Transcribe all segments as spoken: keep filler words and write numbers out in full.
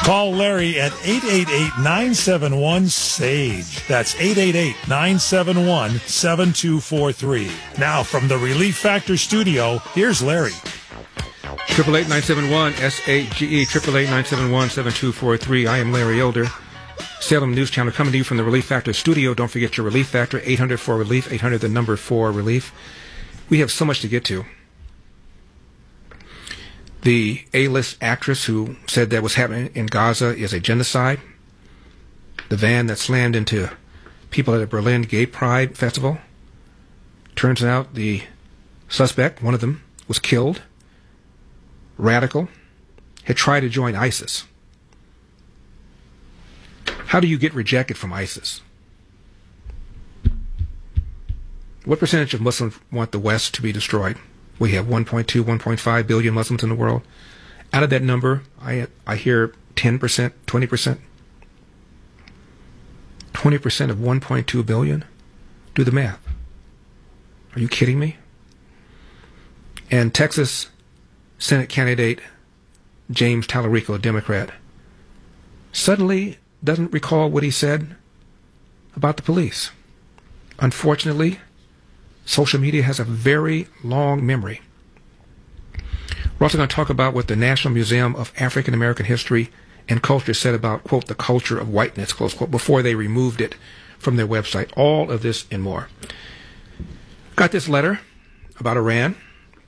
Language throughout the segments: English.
Call Larry at eight eight eight, nine seven one, S A G E. That's eight eight eight, nine seven one, seven two four three. Now, from the Relief Factor studio, here's Larry. Triple eight nine seven one S A G E, triple eight nine seven one seven two four three. I am Larry Elder, Salem News Channel, coming to you from the Relief Factor studio. Don't forget your Relief Factor, eight hundred four relief, eight hundred the number four relief. We have so much to get to. The A-list actress who said that what's happening in Gaza is a genocide. The van that slammed into people at a Berlin Gay Pride Festival. Turns out the suspect, one of them, was killed. Radical. Had tried to join ISIS. How do you get rejected from ISIS? What percentage of Muslims want the West to be destroyed? We have one point two, one point five billion Muslims in the world. Out of that number, I I hear ten percent, twenty percent. twenty percent of one point two billion? Do the math. Are you kidding me? And Texas Senate candidate James Tallarico, a Democrat, suddenly doesn't recall what he said about the police. Unfortunately, social media has a very long memory. We're also going to talk about what the National Museum of African American History and Culture said about, quote, the culture of whiteness, close quote, before they removed it from their website. All of this and more. Got this letter about Iran.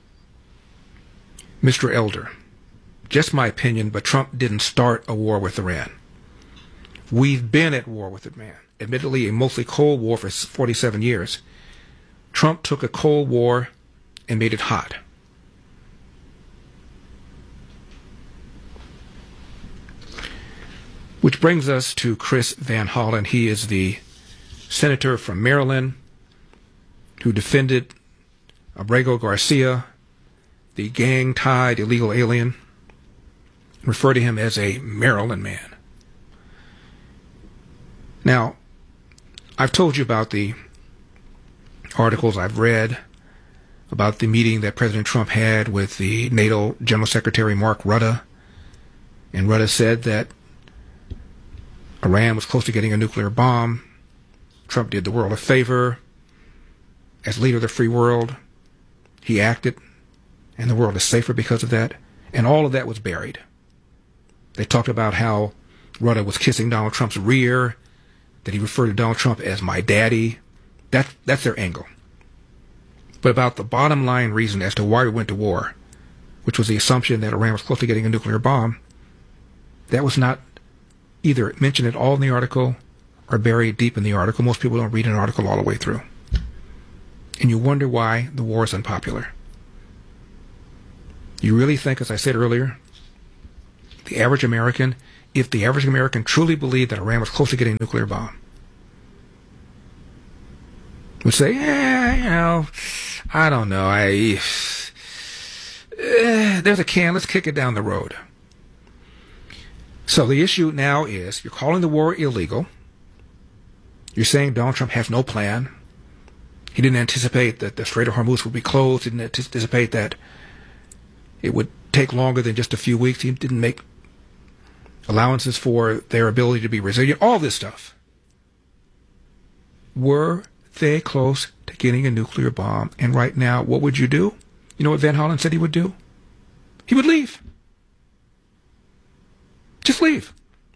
Mister Elder, just my opinion, but Trump didn't start a war with Iran. We've been at war with Iran, admittedly a mostly Cold War for forty-seven years. Trump took a Cold War and made it hot. Which brings us to Chris Van Hollen. He is the senator from Maryland who defended Abrego Garcia, the gang-tied illegal alien, and referred to him as a Maryland man. Now, I've told you about the articles I've read about the meeting that President Trump had with the NATO General Secretary Mark Rutte. And Rutte said that Iran was close to getting a nuclear bomb. Trump did the world a favor. As leader of the free world, he acted, and the world is safer because of that. And all of that was buried. They talked about how Rutte was kissing Donald Trump's rear, that he referred to Donald Trump as my daddy. That, that's their angle. But about the bottom line reason as to why we went to war, which was the assumption that Iran was close to getting a nuclear bomb, that was not either mentioned at all in the article or buried deep in the article. Most people don't read an article all the way through. And you wonder why the war is unpopular. You really think, as I said earlier, the average American, if the average American truly believed that Iran was close to getting a nuclear bomb, would say, eh, you know, I don't know, I, eh, there's a can, let's kick it down the road. So the issue now is, you're calling the war illegal. You're saying Donald Trump has no plan. He didn't anticipate that the Strait of Hormuz would be closed. He didn't anticipate that it would take longer than just a few weeks. He didn't make allowances for their ability to be resilient. All this stuff. Were they close to getting a nuclear bomb? And right now, what would you do? You know what Van Hollen said he would do? He would leave. Just leave.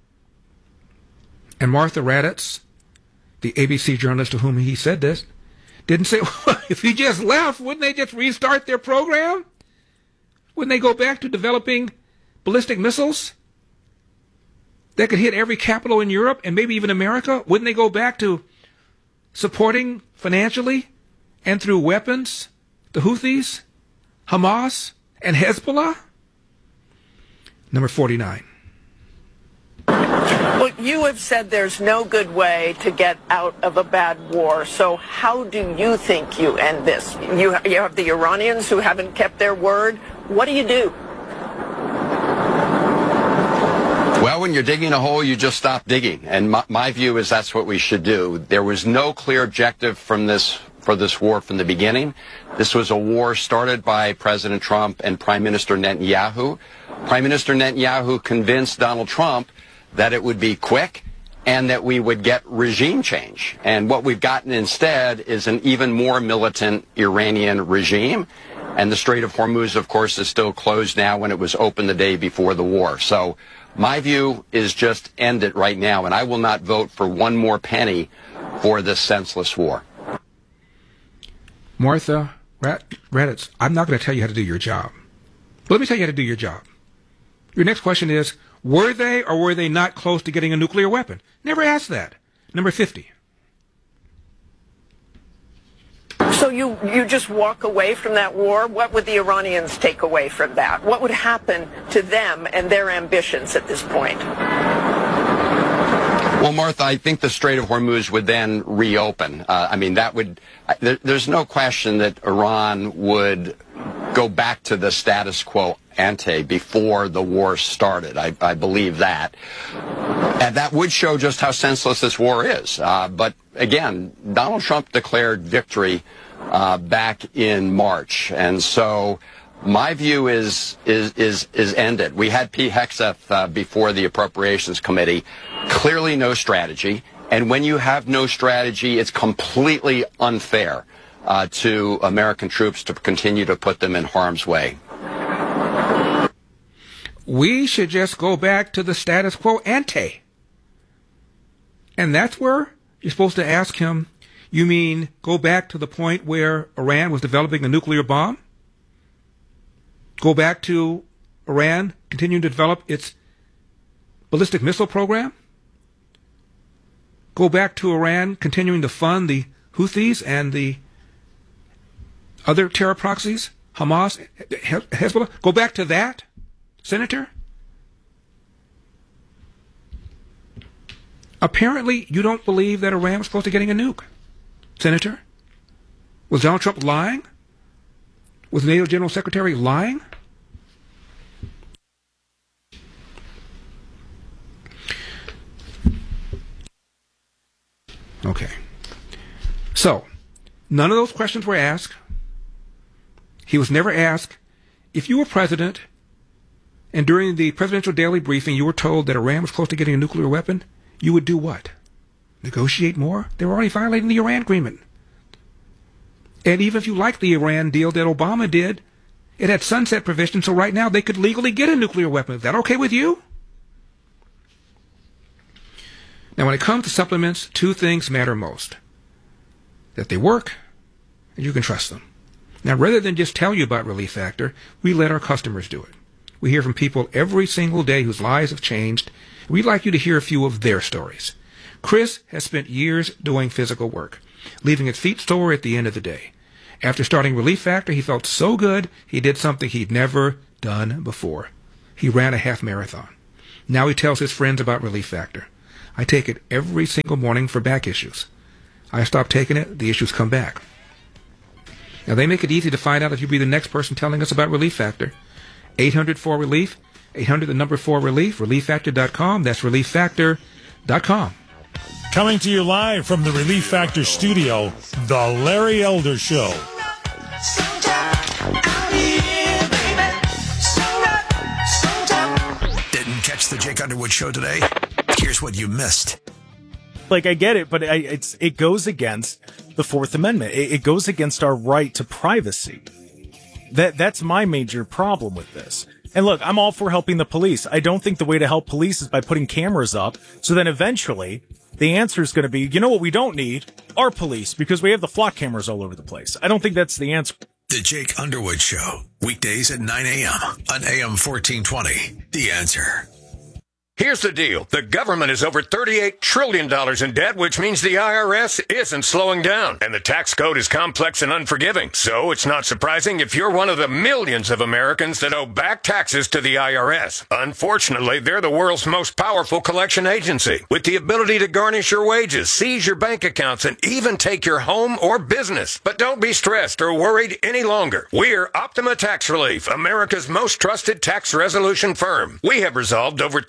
And Martha Raddatz, the A B C journalist to whom he said this, didn't say, well, if he just left, wouldn't they just restart their program? Wouldn't they go back to developing ballistic missiles that could hit every capital in Europe and maybe even America? Wouldn't they go back to supporting financially and through weapons the Houthis, Hamas, and Hezbollah? Number forty-nine. Well, you have said there's no good way to get out of a bad war. So how do you think you end this? You, you have the Iranians who haven't kept their word. What do you do? Well, when you're digging a hole, you just stop digging. And my, my view is that's what we should do. There was no clear objective from this for this war from the beginning. This was a war started by President Trump and Prime Minister Netanyahu. Prime Minister Netanyahu convinced Donald Trump that it would be quick and that we would get regime change. And what we've gotten instead is an even more militant Iranian regime. And the Strait of Hormuz, of course, is still closed now when it was open the day before the war. So my view is just end it right now. And I will not vote for one more penny for this senseless war. Martha Raddatz, I'm not going to tell you how to do your job. But let me tell you how to do your job. Your next question is, were they or were they not close to getting a nuclear weapon? Never asked that. Number fifty. So you, you just walk away from that war? What would the Iranians take away from that? What would happen to them and their ambitions at this point? Well, Martha, I think the Strait of Hormuz would then reopen. Uh, I mean, that would, there, there's no question that Iran would go back to the status quo ante before the war started. I, I believe that. And that would show just how senseless this war is. Uh, but again, Donald Trump declared victory uh, back in March. And so my view is is is is ended. We had Pete Hegseth uh, before the Appropriations Committee. Clearly no strategy. And when you have no strategy, it's completely unfair uh, to American troops to continue to put them in harm's way. We should just go back to the status quo ante. And that's where you're supposed to ask him, you mean go back to the point where Iran was developing a nuclear bomb? Go back to Iran continuing to develop its ballistic missile program? Go back to Iran continuing to fund the Houthis and the other terror proxies, Hamas, Hezbollah? Go back to that, Senator? Apparently, you don't believe that Iran was close to getting a nuke, Senator. Was Donald Trump lying? Was the NATO General Secretary lying? Okay. So, none of those questions were asked. He was never asked, if you were president and during the presidential daily briefing you were told that Iran was close to getting a nuclear weapon, you would do what? Negotiate more? They were already violating the Iran agreement. And even if you liked the Iran deal that Obama did, it had sunset provisions, so right now they could legally get a nuclear weapon. Is that okay with you? Now, when it comes to supplements, two things matter most. That they work, and you can trust them. Now, rather than just tell you about Relief Factor, we let our customers do it. We hear from people every single day whose lives have changed. We'd like you to hear a few of their stories. Chris has spent years doing physical work, leaving his feet sore at the end of the day. After starting Relief Factor, he felt so good, he did something he'd never done before. He ran a half marathon. Now he tells his friends about Relief Factor. I take it every single morning for back issues. I stop taking it, the issues come back. Now, they make it easy to find out if you'll be the next person telling us about Relief Factor. eight hundred four relief, eight hundred the number four relief, relief factor dot com. That's relief factor dot com. Coming to you live from the Relief Factor studio, The Larry Elder Show. Didn't catch the Jake Underwood Show today? Here's what you missed. Like, I get it, but I, it's it goes against the Fourth Amendment. It, it goes against our right to privacy. That That's my major problem with this. And look, I'm all for helping the police. I don't think the way to help police is by putting cameras up. So then eventually the answer is going to be, you know what we don't need? Our police, because we have the flock cameras all over the place. I don't think that's the answer. The Jake Underwood Show, weekdays at nine a.m. on A M fourteen twenty. The Answer. Here's the deal. The government is over thirty-eight trillion dollars in debt, which means the I R S isn't slowing down. And the tax code is complex and unforgiving. So it's not surprising if you're one of the millions of Americans that owe back taxes to the I R S. Unfortunately, they're the world's most powerful collection agency, with the ability to garnish your wages, seize your bank accounts, and even take your home or business. But don't be stressed or worried any longer. We're Optima Tax Relief, America's most trusted tax resolution firm. We have resolved over three billion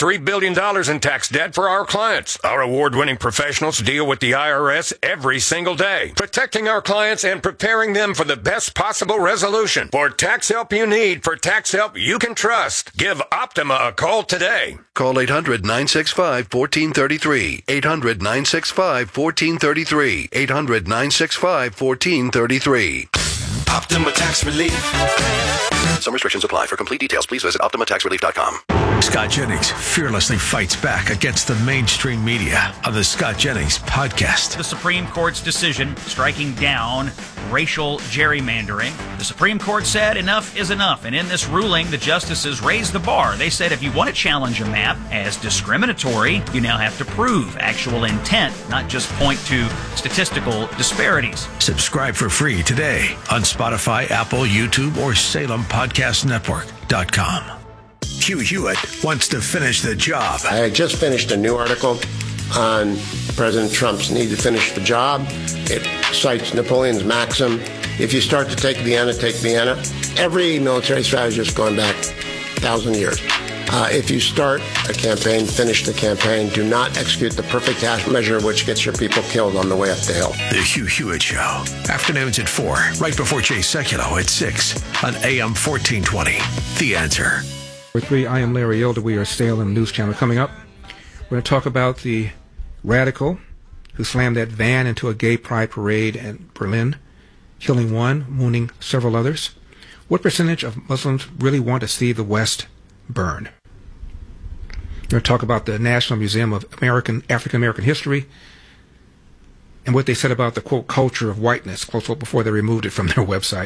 trillion dollars in tax debt for our clients. Our award-winning professionals deal with the I R S every single day, protecting our clients and preparing them for the best possible resolution. For tax help you need, for tax help you can trust, give Optima a call today. Call eight hundred, nine six five, one four three three. eight hundred, nine six five, one four three three. eight hundred, nine six five, one four three three. Optima Tax Relief. Some restrictions apply. For complete details, please visit optima tax relief dot com. Scott Jennings fearlessly fights back against the mainstream media on the Scott Jennings podcast. The Supreme Court's decision striking down racial gerrymandering. The Supreme Court said enough is enough, and in this ruling, the justices raised the bar. They said if you want to challenge a map as discriminatory, you now have to prove actual intent, not just point to statistical disparities. Subscribe for free today on Spotify, Apple, YouTube, or Salem Podcast Network dot com. Hugh Hewitt wants to finish the job. I just finished a new article on President Trump's need to finish the job. It cites Napoleon's maxim, if you start to take Vienna, take Vienna. Every military strategist going back a thousand years. Uh, if you start a campaign, finish the campaign. Do not execute the perfect half measure which gets your people killed on the way up the hill. The Hugh Hewitt Show. Afternoons at four, right before Jay Sekulow at six on A M fourteen twenty. The Answer. Number three, I am Larry Elder. We are Salem News Channel. Coming up, we're going to talk about the radical who slammed that van into a gay pride parade in Berlin, killing one, wounding several others. What percentage of Muslims really want to see the West burn? We're going to talk about the National Museum of American African American History and what they said about the, quote, culture of whiteness, close quote, before they removed it from their website.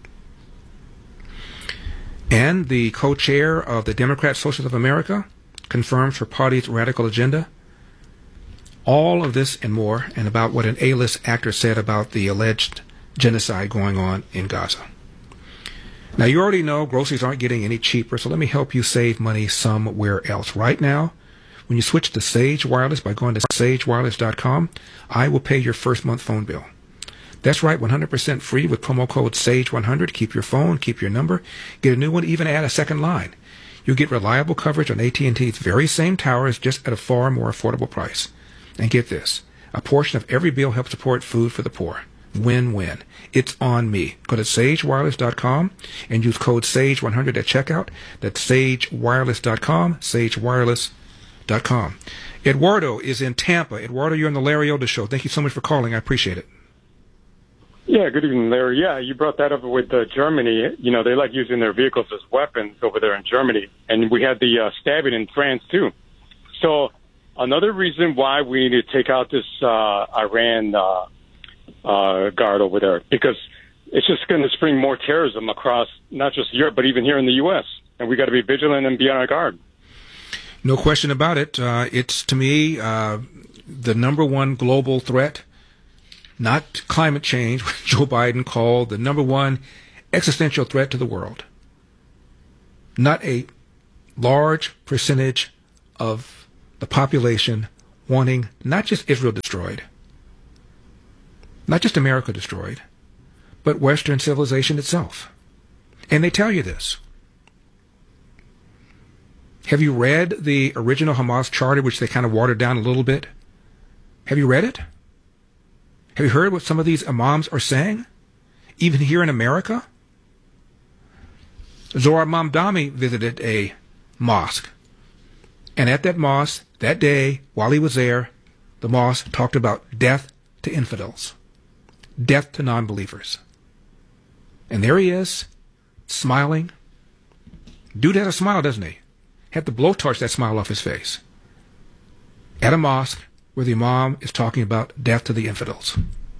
And the co-chair of the Democrat Socialists of America confirms her party's radical agenda. All of this and more, and about what an A-list actor said about the alleged genocide going on in Gaza. Now, you already know groceries aren't getting any cheaper, so let me help you save money somewhere else. Right now, when you switch to Sage Wireless by going to sage wireless dot com, I will pay your first month phone bill. That's right, one hundred percent free with promo code sage one hundred. Keep your phone, keep your number, get a new one, even add a second line. You get reliable coverage on A T and T's very same towers, just at a far more affordable price. And get this, a portion of every bill helps support food for the poor. Win-win. It's on me. Go to sage wireless dot com and use code sage one hundred at checkout. That's sage wireless dot com, sage wireless dot com. Eduardo is in Tampa. Eduardo, you're on the Larry Elder Show. Thank you so much for calling. I appreciate it. Yeah, good evening, Larry. Yeah, you brought that up with uh, Germany. You know, they like using their vehicles as weapons over there in Germany. And we had the uh, stabbing in France, too. So another reason why we need to take out this uh, Iran uh, uh, guard over there, because it's just going to spring more terrorism across not just Europe, but even here in the U S. And we got to be vigilant and be on our guard. No question about it. Uh, it's, to me, uh, the number one global threat. Not climate change, which Joe Biden called the number one existential threat to the world. Not a large percentage of the population wanting not just Israel destroyed, not just America destroyed, but Western civilization itself. And they tell you this. Have you read the original Hamas charter, which they kind of watered down a little bit? Have you read it? Have you heard what some of these imams are saying? Even here in America? Zohar Mamdani visited a mosque. And at that mosque, that day, while he was there, the mosque talked about death to infidels. Death to non-believers. And there he is, smiling. Dude has a smile, doesn't he? Had to blowtorch that smile off his face. At a mosque, where the imam is talking about death to the infidels.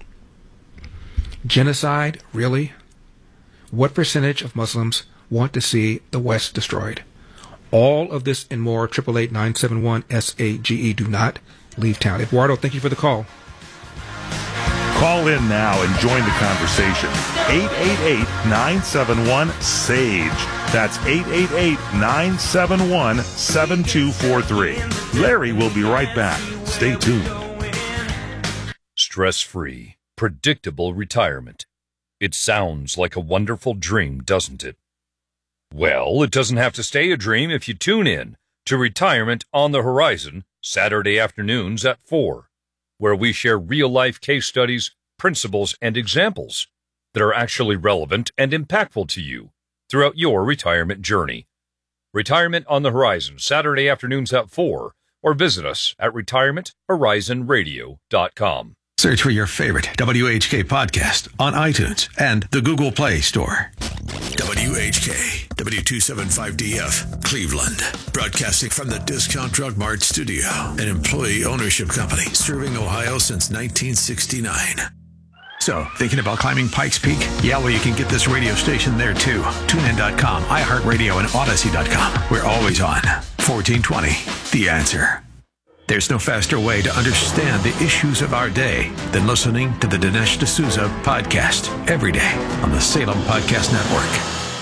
Genocide, really? What percentage of Muslims want to see the West destroyed? All of this and more, eight eight eight, nine seven one, S A G E. Do not leave town. Eduardo, thank you for the call. Call in now and join the conversation. eight eight eight, nine seven one, S A G E. That's eight eight eight, nine seven one, seven two four three. Larry will be right back. Stay tuned. Stress-free, predictable retirement. It sounds like a wonderful dream, doesn't it? Well, it doesn't have to stay a dream if you tune in to Retirement on the Horizon, Saturday afternoons at four, where we share real-life case studies, principles, and examples that are actually relevant and impactful to you throughout your retirement journey. Retirement on the Horizon, Saturday afternoons at four, or visit us at retirement horizon radio dot com. Search for your favorite W H K podcast on iTunes and the Google Play Store. W H K, W two seventy-five D F, Cleveland. Broadcasting from the Discount Drug Mart studio, an employee ownership company serving Ohio since nineteen sixty-nine. So, thinking about climbing Pikes Peak? Yeah, well, you can get this radio station there too. TuneIn dot com, iHeartRadio, and Odyssey dot com. We're always on. fourteen twenty, The Answer. There's no faster way to understand the issues of our day than listening to the Dinesh D'Souza podcast every day on the Salem Podcast Network.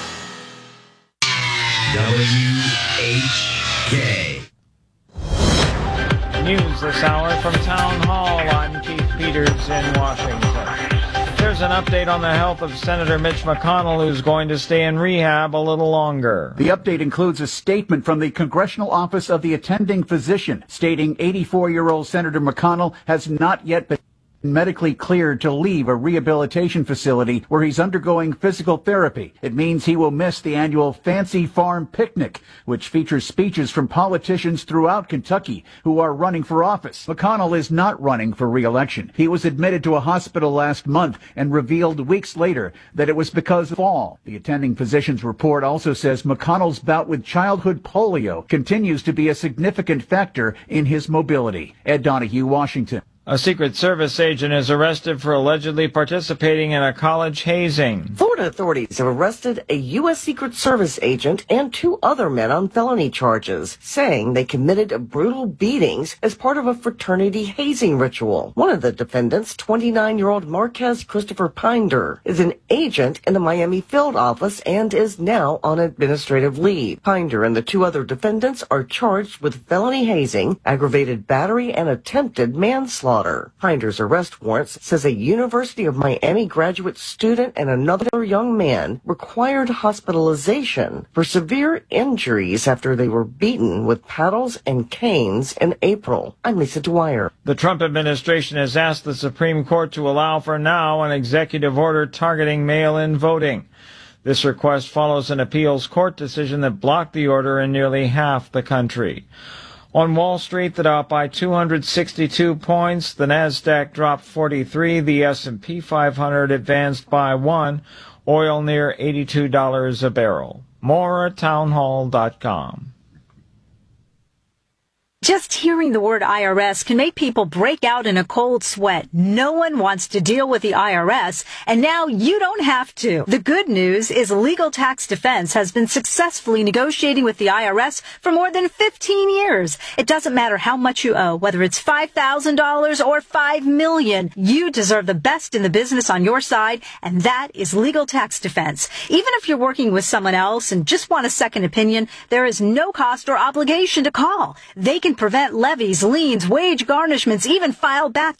W H K. News this hour from Town Hall. I'm Keith Peters in Washington. There's an update on the health of Senator Mitch McConnell, who's going to stay in rehab a little longer. The update includes a statement from the Congressional Office of the Attending Physician stating eighty-four-year-old Senator McConnell has not yet been medically cleared to leave a rehabilitation facility where he's undergoing physical therapy. It means he will miss the annual Fancy Farm Picnic, which features speeches from politicians throughout Kentucky who are running for office. McConnell is not running for re-election. He was admitted to a hospital last month and revealed weeks later that it was because of fall. The attending physician's report also says McConnell's bout with childhood polio continues to be a significant factor in his mobility. Ed Donahue, Washington. A Secret Service agent is arrested for allegedly participating in a college hazing. Florida authorities have arrested a U S Secret Service agent and two other men on felony charges, saying they committed brutal beatings as part of a fraternity hazing ritual. One of the defendants, twenty-nine-year-old Marquez Christopher Pinder, is an agent in the Miami field office and is now on administrative leave. Pinder and the two other defendants are charged with felony hazing, aggravated battery, and attempted manslaughter. Pinder's arrest warrant says a University of Miami graduate student and another young man required hospitalization for severe injuries after they were beaten with paddles and canes in April. I'm Lisa Dwyer. The Trump administration has asked the Supreme Court to allow for now an executive order targeting mail-in voting. This request follows an appeals court decision that blocked the order in nearly half the country. On Wall Street, the Dow up by two hundred sixty-two points, the Nasdaq dropped forty-three, the S and P five hundred advanced by one, oil near eighty-two dollars a barrel. More at townhall dot com. Just hearing the word I R S can make people break out in a cold sweat. No one wants to deal with the I R S, and now you don't have to. The good news is Legal Tax Defense has been successfully negotiating with the I R S for more than fifteen years. It doesn't matter how much you owe, whether it's five thousand dollars or five million dollars. You deserve the best in the business on your side, and that is Legal Tax Defense. Even if you're working with someone else and just want a second opinion, there is no cost or obligation to call. They can prevent levies, liens, wage garnishments, even file back